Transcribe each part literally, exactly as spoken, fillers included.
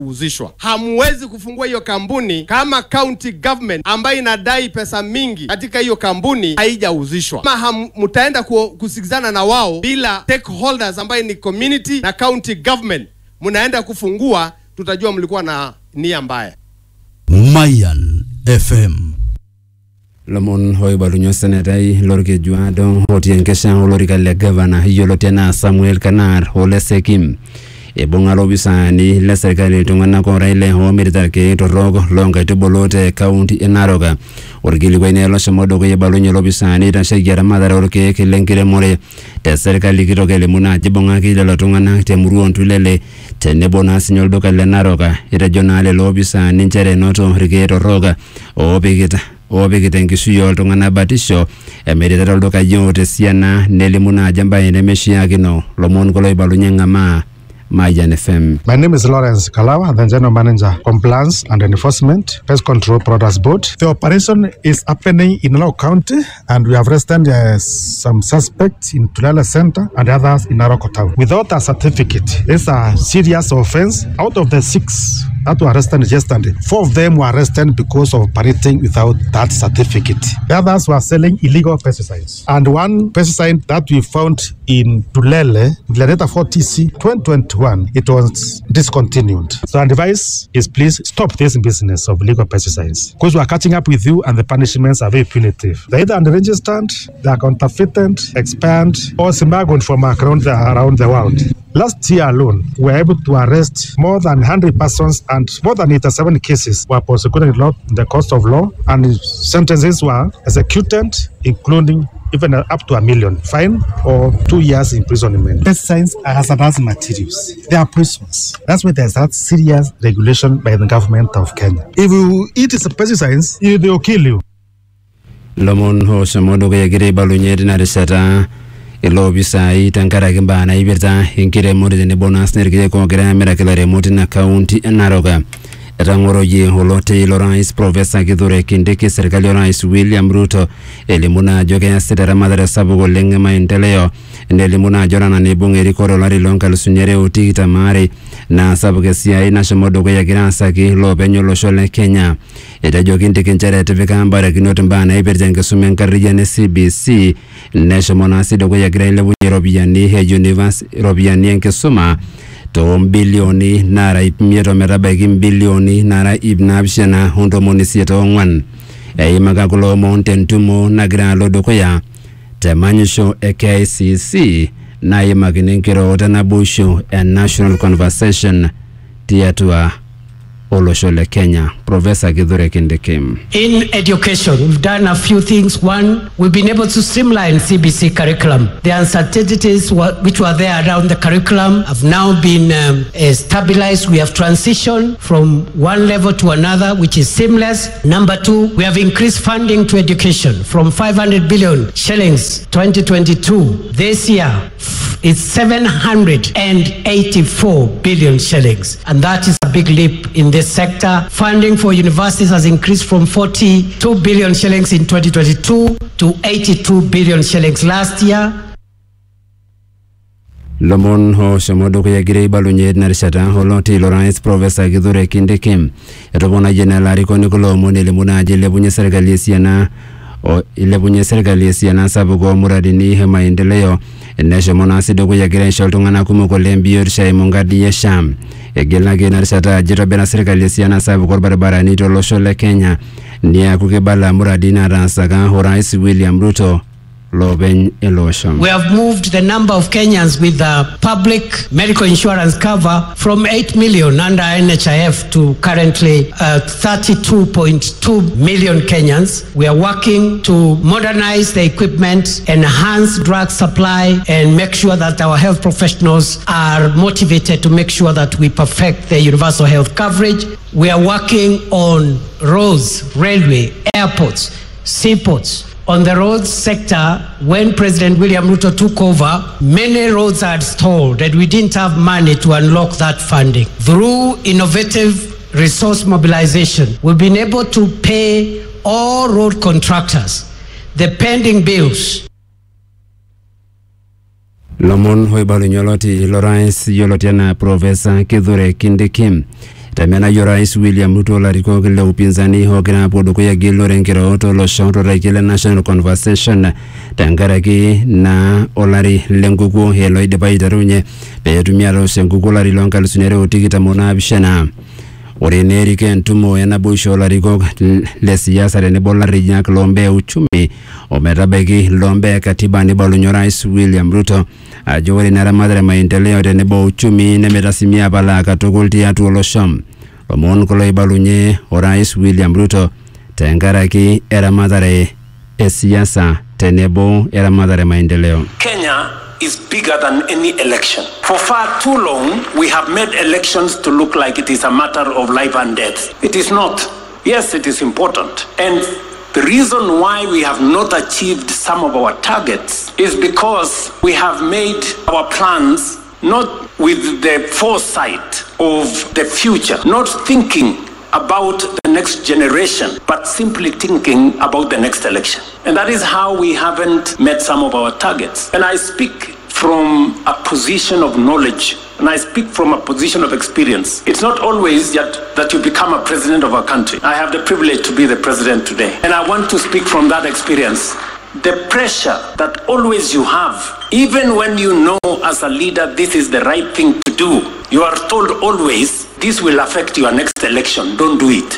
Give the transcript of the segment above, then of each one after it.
uzishwa. Hamuwezi kufungua hiyo kampuni kama county government ambayo inadai pesa mingi katika hiyo kampuni haijauzishwa. Kama mtaenda kusikizana na wao bila stakeholders ambayo ni community na county government, mnaenda kufungua, tutajua mlikuwa na nia mbaya. Mayan F M Lamon hoy balunyo senatai lorke juado hotien kesha olorika le governor yolotena Samuel Kanar Olesekim e bongalo bisani le serikali tungana ko raile ho militar ke torogo longa tibolote county enaroga orgili kwene lo shomodo ko balunyo lo bisani ta shegera madara orke ke lenkire more te serikali kitokele muna jibonga ke lo tungana te muruon tulele tene bona sinyol doka le naroga ita jonale lo bisani nchere noto rike toroga o bigita obegitengi suyo tongana batisho emerita loka yote siana nelimuna jamba ene meshia kino lomon kolo ibalunya ma Mayan F M. My name is Lawrence Kalawa, the General Manager, Compliance and Enforcement, Pest Control Products Board. The operation is happening in Narok County, and we have arrested uh, some suspects in Tulele Center and others in Narok Town. Without a certificate, it's a serious offense. Out of the six that were arrested yesterday, four of them were arrested because of operating without that certificate. The others were selling illegal pesticides. And one pesticide that we found in Tulele, Gleneta four T C twenty twenty-one, it was discontinued. So our advice is please stop this business of illegal pesticides, because we are catching up with you and the punishments are very punitive. They're either unregistered, they are counterfeited, expired, or smuggled from around the, around the world. Last year alone, we were able to arrest more than one hundred persons, and more than eighty-seven cases were prosecuted in the court of law, and sentences were executed, including even up to a million fine or two years imprisonment. Pesticides are hazardous materials. They are poisons. That's why there's that serious regulation by the government of Kenya. If you eat pesticides, they will kill you. Lomon ho shamodo ke gire balunyeri na reseta ilo bisai tankara kimba na ibirta inkire mode ne bonus nerke ko gira miracle remote na county Naroga. Rangoro ye holote Lawrence Professor Kithure Kindiki serikali Lawrence William Ruto elimuna joge ya sidara madara sabugo lenge maendeleo elimuna jorana ne bungeri koro lari lonkal sunyere utikita mari na sabuge siya ina shamodo ya girasa ki lo benyo lo shole Kenya eta joginti kinchere tevika mbara kinote mbana iberjenge sumenkarija ne C B C nesho monasi dogo ya gira ile bunye robiyani he university robiyani enke suma to bilioni nara ipmieto metabaki bilioni nara ibnabshana hondo monisieto ngwan e magakulo mountain tumo nagira lodokoya temanyisho e K I C C na imagininkiro tanabusho a national conversation tiatua Oloshole Kenya. Professor Kithure Kindiki. In education, we've done a few things. One, we've been able to streamline C B C curriculum. The uncertainties which were there around the curriculum have now been um, uh, stabilized. We have transitioned from one level to another, which is seamless. Number two, we have increased funding to education from five hundred billion shillings twenty twenty-two. This year, it's seven hundred eighty-four billion shillings. And that is a big leap in this sector. Funding for universities has increased from forty-two billion shillings in twenty twenty-two to eighty-two billion shillings last year. Lomon ho shamodo ya gire balunye narishata holoti Lawrence Professor Kithure Kindiki etobona general ko Nikolo monele munaje lebunye serikali siana o ilebunye serikali siana sabugo muradini he maendeleo enesho monasi dogo ya gira sholtungana kumoko lembiyor shay mongadi yesham egela gena sata jiro bena serikali siana sabugo barabara ni toloshole Kenya niya kukebala muradina ransaka Horais William Ruto Loben Elosham. We have moved the number of Kenyans with the public medical insurance cover from eight million under N H I F to currently uh, thirty-two point two million Kenyans. We are working to modernize the equipment, enhance drug supply, and make sure that our health professionals are motivated to make sure that we perfect the universal health coverage. We are working on roads, railway, airports, seaports. On the roads sector, when President William Ruto took over, many roads had stalled and we didn't have money to unlock that funding. Through innovative resource mobilization, we've been able to pay all road contractors the pending bills. Lomon hoibalu nyoloti Lawrence yolotiana Professor Kithure Kindiki Tamena yo Rais William Ruto larikok le upinzani ogira podukuya gilo renkiro tolo shonto rekile National Conversation tangaraki na olari lengugu helo idipa itarunye petumia lo sengugu lari longa lusunere utikita mona bishana. Ore nerike ntumo ya nabusho larikok le siasa renebo larijak lombe uchumi ometabeki lombe katiba ni balunyo Rais William Ruto ajori nara madre maendeleo renebo uchumi nemetasimia pala katukul tiatu olosham lomon kolo ibalunye o Rais William Ruto tengaraki era madare e siasa tenebo era madare maendeleo. Kenya is bigger than any election. For far too long, we have made elections to look like it is a matter of life and death. It is not. Yes, it is important. And the reason why we have not achieved some of our targets is because we have made our plans not with the foresight of the future, not thinking about the next generation, but simply thinking about the next election. And that is how we haven't met some of our targets. And I speak from a position of knowledge, and I speak from a position of experience. It's not always that, that you become a president of a country. I have the privilege to be the president today. And I want to speak from that experience. The pressure that always you have, even when you know as a leader this is the right thing to do, you are told always, this will affect your next election, don't do it.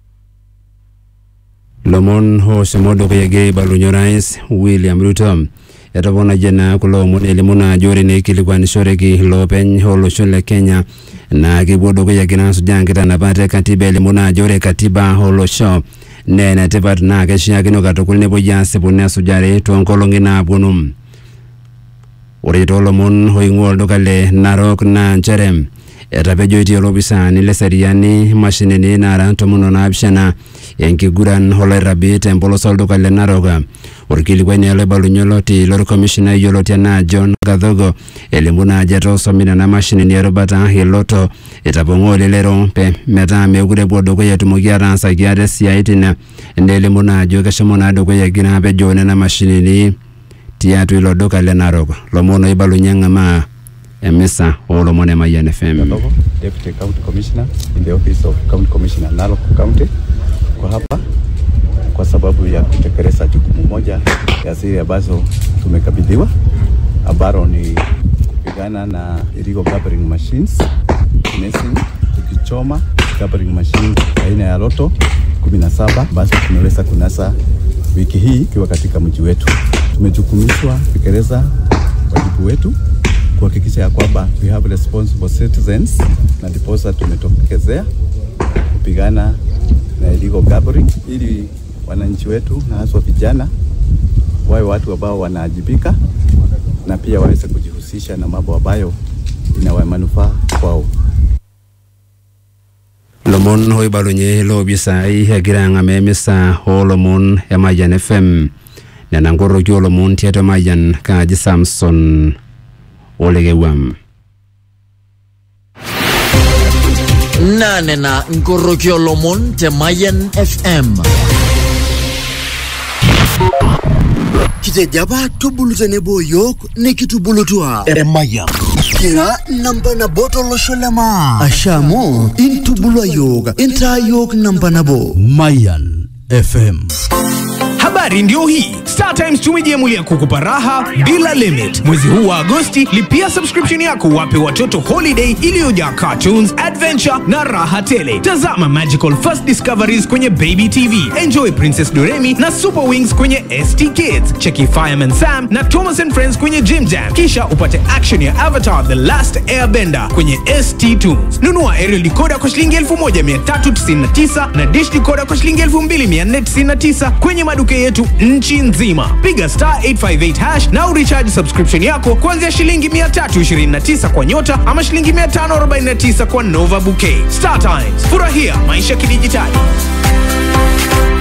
Lomon ho semodo kuyege balunyo Rais William Ruto. Yatabona jena kulo mwele muna jori ne kilikuwa nishoreki lopen holo shule Kenya na kibodo kuyege na sujangita na pate katiba ili muna jori katiba holo show nene tepat na keshia kino katukuli nebo jase pune sujari tuonkolongi na punum. Urito lomon ho inguol dokale Narok na Ncherem. Etapejo iti olopisa nile seriani mashinini nara tomuno na abishana enkiguran hola rabi tempolo soldo kale Naroka. Urikili kwenye ele balunyoloti lor commissioner yoloti na John Gadhogo elimuna jeto somina na mashinini ya robata hiloto etapongo lelero pe meta meugure bodo kwa yatumukia ransa kiade siaitina ende elimuna joga shamona do kwa yagina pe jone na mashinini tiatu ilodo kale Naroka lomono ibalunyanga maa Emesa Olo Mone Mayan F M. Deputy County Commissioner in the office of County Commissioner Narok County. Kwa hapa kwa sababu ya kutekeleza jukumu moja ya zile ambazo tumekabidhiwa ambalo ni kupigana na illegal gambling machines, finessing, tukichoma gambling machines aina ya Loto kumi na saba ambazo tumeweza kunasa wiki hii ikiwa katika mji wetu. Tumejukumishwa kutekeleza wajibu wetu kuhakikisha ya kwamba we have responsible citizens na ndiposa tumetokezea kupigana na illegal gambling ili wananchi wetu na hasa vijana wawe watu ambao wanaajibika na pia waweze kujihusisha na mambo ambayo ina manufaa kwao. Lomon hoi balunye lobisa i hegiranga memisa holomon ya Mayan F M. Nanangoro kyo lomon tiato Mayan kaji Samson Olegewam. Nane na Ngorokyo Lomon te Mayan F M. Kite jaba tubulu nebo yok ne kitubulutua ere Mayan. Kira namba na boto lo sholema. Ashamo intubulu yoga inta yok namba na bo Mayan F M. Habari ndio hii. Star Times tumejiamulia kukupa raha bila limit. Mwezi huu wa Agosti lipia subscription yako wape watoto holiday iliyojaa cartoons, adventure na raha tele. Tazama Magical First Discoveries kwenye Baby T V. Enjoy Princess Doremi na Super Wings kwenye S T Kids. Cheki Fireman Sam na Thomas and Friends kwenye Jim Jam. Kisha upate action ya Avatar The Last Airbender kwenye S T Tunes. Nunua aerial decoder kwa shilingi elfu moja mia tatu tisini na tisa na dish decoder kwa shilingi elfu mbili mia nne tisini na tisa kwenye maduka yetu nchi nzima. Piga star eight five eight hash na urecharge subscription yako kuanzia shilingi mia tatu ishirini na tisa kwa nyota ama shilingi mia tano arobaini na tisa kwa Nova Bouquet. Star Times, furahia maisha kidijitali.